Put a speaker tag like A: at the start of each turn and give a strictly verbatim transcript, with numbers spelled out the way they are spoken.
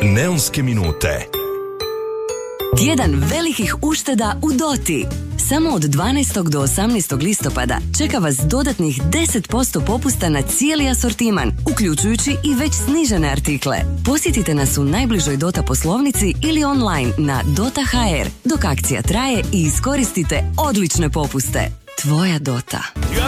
A: Neonske minute.
B: Tjedan velikih ušteda u Doti. Samo od dvanaestog do osamnaestog listopada čeka vas dodatnih deset posto popusta na cijeli asortiman, uključujući i već snižene artikle. Posjetite nas u najbližoj Dota poslovnici ili online na dota točka ha er dok akcija traje i iskoristite odlične popuste. Tvoja Dota.